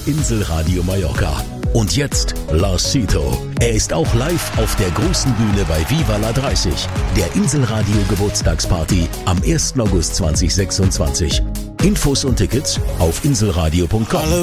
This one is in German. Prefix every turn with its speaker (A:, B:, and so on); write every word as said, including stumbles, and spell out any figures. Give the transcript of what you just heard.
A: Inselradio Mallorca. Und jetzt Lars Sito. Er ist auch live auf der großen Bühne bei Viva la dreißig, der Inselradio Geburtstagsparty am ersten August zweitausendsechsundzwanzig. Infos und Tickets auf inselradio punkt com.